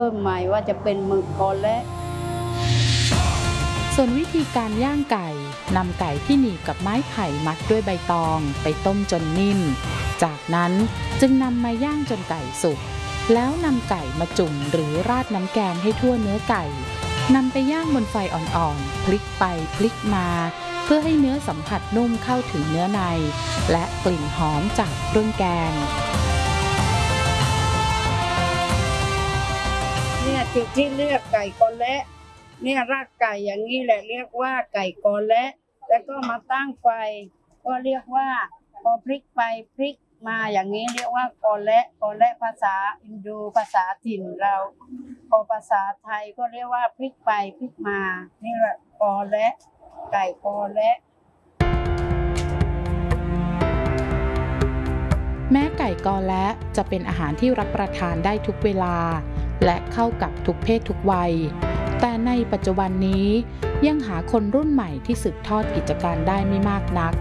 เพิ่มใหม่ว่าจะเป็นหมึกกอและส่วนวิธีการย่างไก่นำไก่ที่หนีบกับไม้ไผ่มัดด้วยใบตองไปต้มจนนิ่มจากนั้นจึงนำมาย่างจนไก่สุกแล้วนำไก่มาจุ่มหรือราดน้ำแกงให้ทั่วเนื้อไก่นำไปย่างบนไฟอ่อนๆพลิกไปพลิกมาเพื่อให้เนื้อสัมผัสนุ่มเข้าถึงเนื้อในและกลิ่นหอมจากเครื่องแกงเนี่ยที่เรียกไก่กอและเนี่ยรากไก่อย่างนี้แหละเรียกว่าไก่กอและแล้วก็มาตั้งไฟก็เรียกว่าพอพลิกไปพลิกมาอย่างนี้เรียกว่ากอและภาษาอินโดภาษาถิ่นเราพอภาษาไทยก็เรียกว่าพลิกไปพลิกมานี่แหละกอและไก่กอและแม้ไก่กอและจะเป็นอาหารที่รับประทานได้ทุกเวลาและเข้ากับทุกเพศทุกวัยแต่ในปัจจุบันนี้ยังหาคนรุ่นใหม่ที่สืบทอดกิจการได้ไม่มากนัก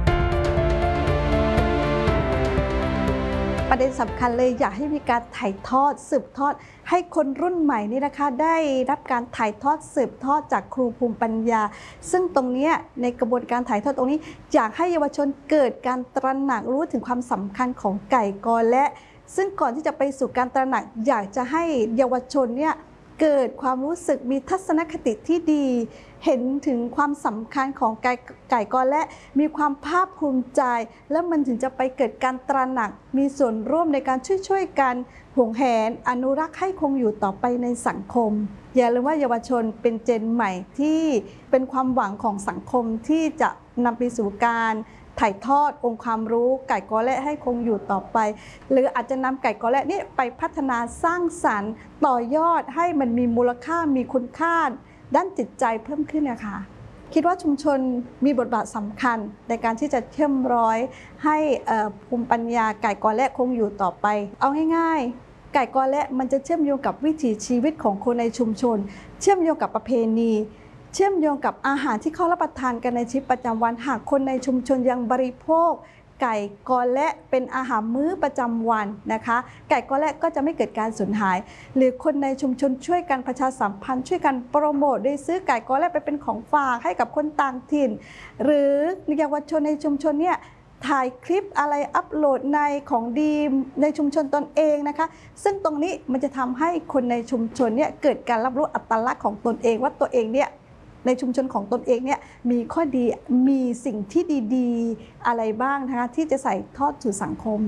ประเด็นสำคัญเลยอยากให้มีการถ่ายทอดสืบทอดให้คนรุ่นใหม่นี่นะคะได้รับการถ่ายทอดสืบทอดจากครูภูมิปัญญาซึ่งตรงนี้ในกระบวนการถ่ายทอดตรงนี้อยากให้เยาวชนเกิดการตระหนักรู้ถึงความสำคัญของไก่กอและซึ่งก่อนที่จะไปสู่การตระหนักอยากจะให้เยาวชนเนี่ยเกิดความรู้สึกมีทัศนคติที่ดีเห็นถึงความสำคัญของไก่กอและมีความภาคภูมิใจแล้วมันถึงจะไปเกิดการตระหนักมีส่วนร่วมในการช่วยกันหวงแหนอนุรักษ์ให้คงอยู่ต่อไปในสังคมอย่าลืมว่าเยาวชนเป็นเจนใหม่ที่เป็นความหวังของสังคมที่จะนำไปสู่การถ่ายทอดองค์ความรู้ไก่กอและให้คงอยู่ต่อไปหรืออาจจะนำไก่กอและนี่ไปพัฒนาสร้างสรรค์ต่อยอดให้มันมีมูลค่ามีคุณค่าด้านจิตใจเพิ่มขึ้นนะคะคิดว่าชุมชนมีบทบาทสำคัญในการที่จะเชื่อมร้อยให้ภูมิปัญญาไก่กอและคงอยู่ต่อไปเอาง่ายๆไก่กอและมันจะเชื่อมโยงกับวิถีชีวิตของคนในชุมชนเชื่อมโยงกับประเพณีเชื่อมโยงกับอาหารที่เขารับประทานกันในชีวิตประจำวันหากคนในชุมชนยังบริโภคไก่กอและเป็นอาหารมื้อประจำวันนะคะไก่กอและก็จะไม่เกิดการสูญหายหรือคนในชุมชนช่วยกันประชาสัมพันธ์ช่วยกันโปรโมทโดยซื้อไก่กอและไปเป็นของฝากให้กับคนต่างถิ่นหรือเยาวชนในชุมชนเนี่ยถ่ายคลิปอะไรอัปโหลดในของดีในชุมชนตนเองนะคะซึ่งตรงนี้มันจะทำให้คนในชุมชนเนี่ยเกิดการรับรู้อัตลักษณ์ของตนเองว่าตัวเองเนี่ยในชุมชนของตนเองเนี่ยมีข้อดีมีสิ่งที่ดีๆอะไรบ้างนะคะที่จะใส่ทอดสู่สังคม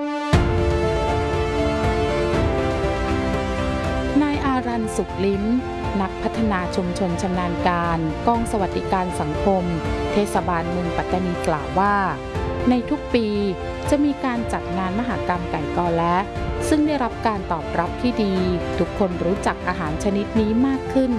นายอารันสุขลิ้มนักพัฒนาชุมชนชำนาญการกองสวัสดิการสังคมเทศบาลเมืองปัตตานีกล่าวว่าในทุกปีจะมีการจัดงานมหกรรมไก่กอและซึ่งได้รับการตอบรับที่ดีทุกคนรู้จักอาหารชนิดนี้มากขึ้น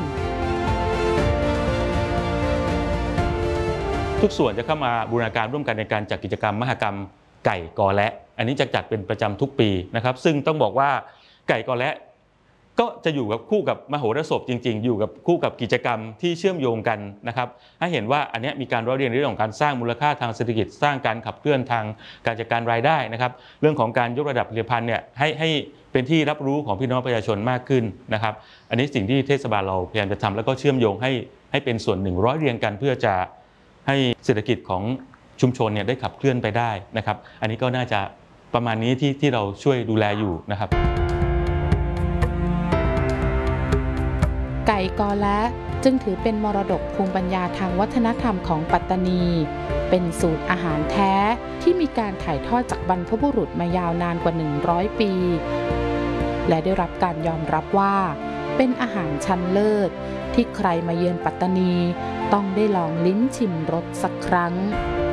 ทุกส่วนจะเข้ามาบูรณาการร่วมกันในการจัดกิจกรรมมหกรรมไก่กอและอันนี้จะจัดเป็นประจำทุกปีนะครับซึ่งต้องบอกว่าไก่กอและก็จะอยู่กับคู่กับมโหรสพจริงๆอยู่กับคู่กับกิจกรรมที่เชื่อมโยงกันนะครับให้เห็นว่าอันนี้มีการร้อยเรียนเรื่องของการสร้างมูลค่าทางเศรษฐกิจสร้างการขับเคลื่อนทางการจัดการรายได้นะครับเรื่องของการยกระดับผลิตภัณฑ์เนี่ยให้เป็นที่รับรู้ของพี่น้องประชาชนมากขึ้นนะครับอันนี้สิ่งที่เทศบาลเราพยายามจะทำแล้วก็เชื่อมโยงให้เป็นส่วนหนึ่งร้อยเรียงกันเพื่อจะให้เศรษฐกิจของชุมชนเนี่ยได้ขับเคลื่อนไปได้นะครับอันนี้ก็น่าจะประมาณนี้ที่เราช่วยดูแลอยู่นะครับไก่กอและจึงถือเป็นมรดกภูมิปัญญาทางวัฒนธรรมของปัตตานีเป็นสูตรอาหารแท้ที่มีการถ่ายทอดจากบรรพบุรุษมายาวนานกว่า100 ปีและได้รับการยอมรับว่าเป็นอาหารชั้นเลิศที่ใครมาเยือนปัตตานีต้องได้ลองลิ้มชิมรสสักครั้ง